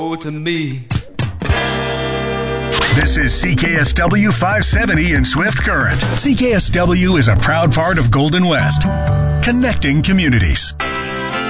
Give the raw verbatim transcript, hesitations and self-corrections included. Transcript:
Oh, to me. This is C K S W five seventy in Swift Current. C K S W is a proud part of Golden West, connecting communities.